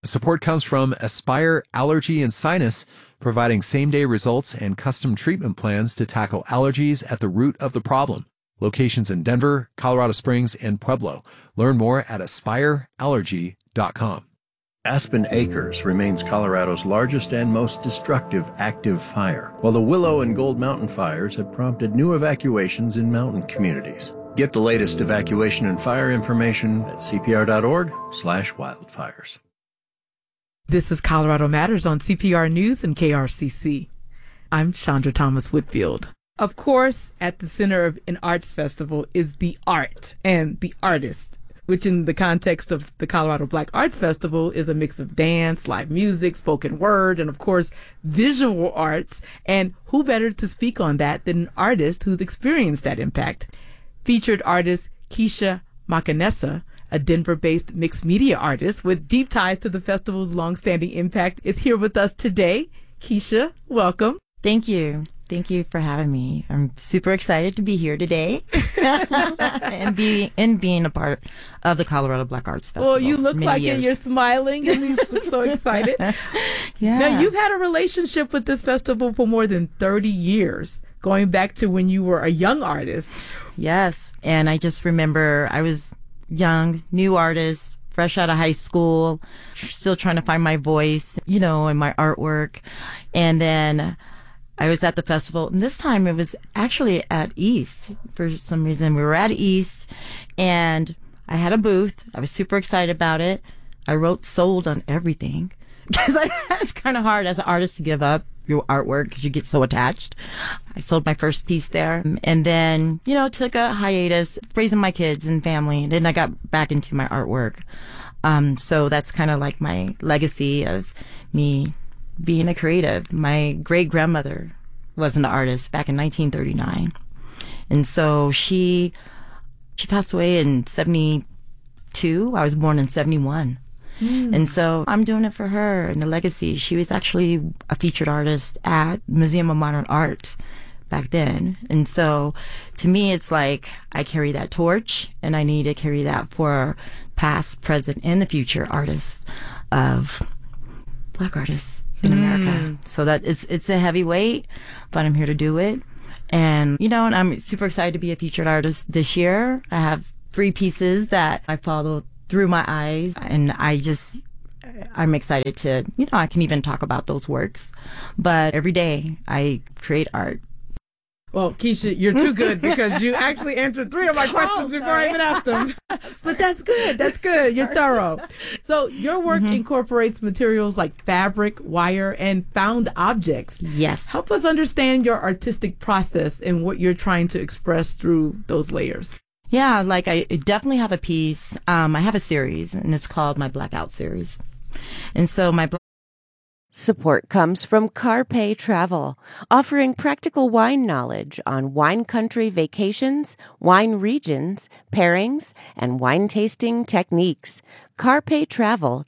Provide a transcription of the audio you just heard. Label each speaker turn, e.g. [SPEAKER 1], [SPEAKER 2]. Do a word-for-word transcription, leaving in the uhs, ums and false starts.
[SPEAKER 1] Support comes from Aspire Allergy and Sinus, providing same-day results and custom treatment plans to tackle allergies at the root of the problem. Locations in Denver, Colorado Springs, and Pueblo. Learn more at aspire allergy dot com.
[SPEAKER 2] Aspen Acres remains Colorado's largest and most destructive active fire, while the Willow and Gold Mountain fires have prompted new evacuations in mountain communities. Get the latest evacuation and fire information at c p r dot org slash wildfires.
[SPEAKER 3] This is Colorado Matters on C P R News and K R C C. I'm Chandra Thomas Whitfield. Of course, at the center of an arts festival is the art and the artist, which in the context of the Colorado Black Arts Festival is a mix of dance, live music, spoken word, and of course, visual arts. And who better to speak on that than an artist who's experienced that impact? Featured artist Keisha Makanessa, a Denver-based mixed media artist with deep ties to the festival's longstanding impact, is here with us today. Keisha, welcome.
[SPEAKER 4] Thank you. Thank you for having me. I'm super excited to be here today and be and being a part of the Colorado Black Arts Festival.
[SPEAKER 3] Well, you look like
[SPEAKER 4] years.
[SPEAKER 3] it. You're smiling and we're so excited.
[SPEAKER 4] Yeah.
[SPEAKER 3] Now, you've had a relationship with this festival for more than thirty years, going back to when you were a young artist.
[SPEAKER 4] Yes. And I just remember I was young, new artist, fresh out of high school, still trying to find my voice, you know, in my artwork. And then I was at the festival, and this time it was actually at East. For some reason, we were at East, and I had a booth. I was super excited about it. I wrote sold on everything because it's kind of hard as an artist to give up your artwork because you get so attached. I sold my first piece there, and then, you know, took a hiatus, raising my kids and family, and then I got back into my artwork. Um, so that's kind of like my legacy of me being a creative. My great grandmother was an artist back in nineteen thirty-nine. And so she, she passed away in seventy-two. I was born in seventy-one. Mm. And so I'm doing it for her and the legacy. She was actually a featured artist at Museum of Modern Art back then. And so to me, it's like I carry that torch, and I need to carry that for past, present, and the future artists of Black artists in America. Mm. So that is, it's a heavy weight, but I'm here to do it. And, you know, and I'm super excited to be a featured artist this year. I have three pieces that I follow through my eyes, and I just, I'm excited to, you know, I can even talk about those works. But every day I create art.
[SPEAKER 3] Well, Keisha, you're too good because you actually answered three of my questions oh, before I even asked them. But that's good. That's good. You're thorough. So your work mm-hmm. incorporates materials like fabric, wire, and found objects.
[SPEAKER 4] Yes.
[SPEAKER 3] Help us understand your artistic process and what you're trying to express through those layers.
[SPEAKER 4] Yeah, like I definitely have a piece. Um, I have a series, and it's called my Blackout series. And so my Black
[SPEAKER 5] Support comes from Carpe Travel, offering practical wine knowledge on wine country vacations, wine regions, pairings, and wine tasting techniques. carpe travel